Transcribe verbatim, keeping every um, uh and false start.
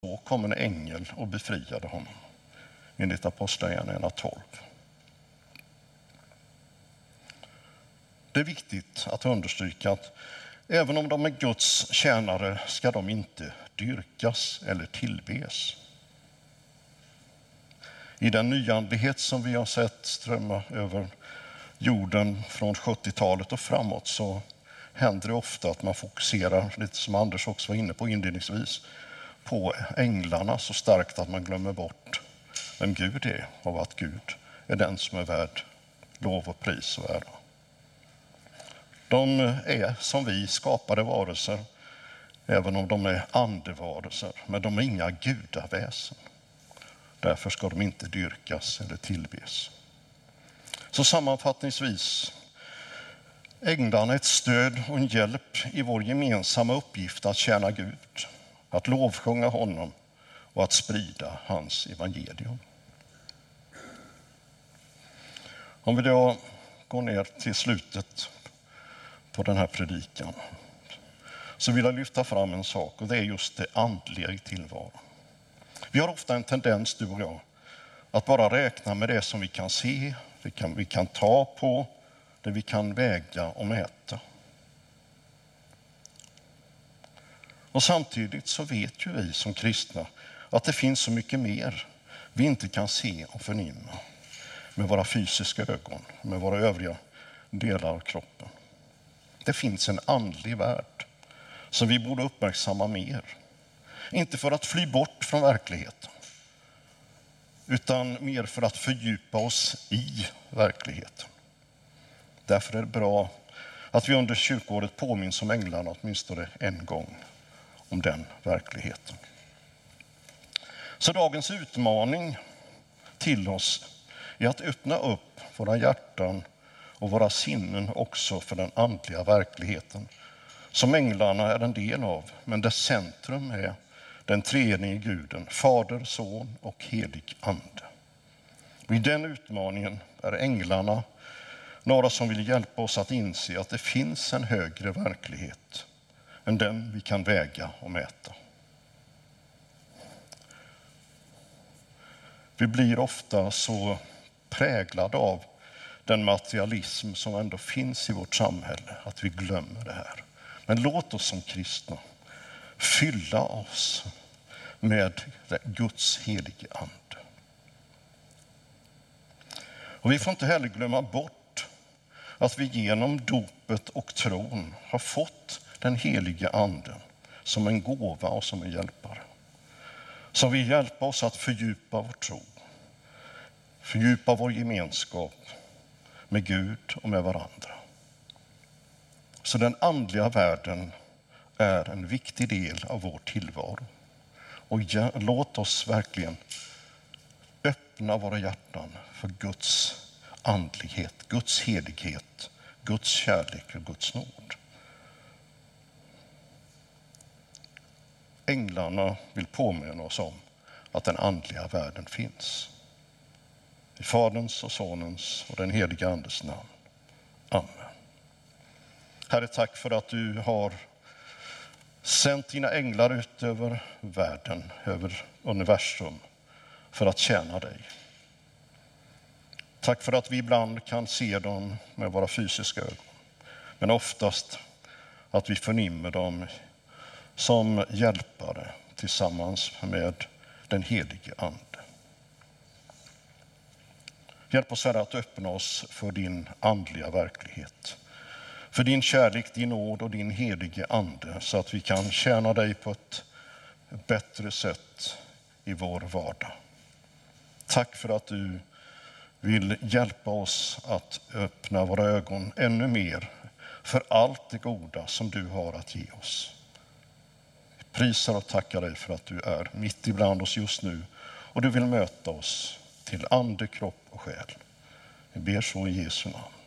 Då kom en ängel och befriade honom, enligt Apostlagärningarna tolv. Det är viktigt att understryka att även om de är Guds tjänare ska de inte dyrkas eller tillbes. I den nyandlighet som vi har sett strömma över jorden från sjuttiotalet och framåt så händer det ofta att man fokuserar, lite som Anders också var inne på inledningsvis, på änglarna så starkt att man glömmer bort vem Gud är och att Gud är den som är värd lov och pris och ära. De är som vi skapade varelser, även om de är andevarelser, men de är inga gudaväsen. Därför ska de inte dyrkas eller tillbes. Så sammanfattningsvis, änglarna är ett stöd och en hjälp i vår gemensamma uppgift att tjäna Gud, att lovsjunga honom och att sprida hans evangelium. Om vi då går ner till slutet på den här predikan så vill jag lyfta fram en sak, och det är just det andliga i tillvaron. Vi har ofta en tendens, du och jag, att bara räkna med det som vi kan se, vi kan, vi kan ta på, det vi kan väga och mäta. Och samtidigt så vet ju vi som kristna att det finns så mycket mer vi inte kan se och förnimma med våra fysiska ögon, med våra övriga delar av kroppen. Det finns en andlig värld som vi borde uppmärksamma mer. Inte för att fly bort från verkligheten, utan mer för att fördjupa oss i verkligheten. Därför är det bra att vi under kyrkoåret påminns om änglarna åtminstone en gång om den verkligheten. Så dagens utmaning till oss är att öppna upp våra hjärtan och våra sinnen också för den andliga verkligheten som änglarna är en del av, men dess centrum är den treenige Guden, Fader, Son och helig ande. Och i den utmaningen är änglarna några som vill hjälpa oss att inse att det finns en högre verklighet än den vi kan väga och mäta. Vi blir ofta så präglade av den materialism som ändå finns i vårt samhälle att vi glömmer det här. Men låt oss som kristna fylla oss med Guds helige ande. Och vi får inte heller glömma bort att vi genom dopet och tron har fått den helige anden som en gåva och som en hjälpare. Som vill hjälpa oss att fördjupa vår tro, fördjupa vår gemenskap med Gud och med varandra. Så den andliga världen är en viktig del av vår tillvaro. Och ja, låt oss verkligen öppna våra hjärtan för Guds andlighet, Guds helighet, Guds kärlek och Guds nåd. Änglarna vill påminna oss om att den andliga världen finns. I Faderns och Sonens och den heliga Andes namn. Amen. Herre, tack för att du har sänt dina änglar ut över världen, över universum, för att tjäna dig. Tack för att vi ibland kan se dem med våra fysiska ögon, men oftast att vi förnimmer dem som hjälpare tillsammans med den helige ande. Hjälp oss, Herre, att öppna oss för din andliga verklighet. För din kärlek, din nåd och din helige ande, så att vi kan tjäna dig på ett bättre sätt i vår vardag. Tack för att du vill hjälpa oss att öppna våra ögon ännu mer för allt det goda som du har att ge oss. Vi prisar och tackar dig för att du är mitt ibland oss just nu och du vill möta oss till ande, kropp och själ. Vi ber så i Jesu namn.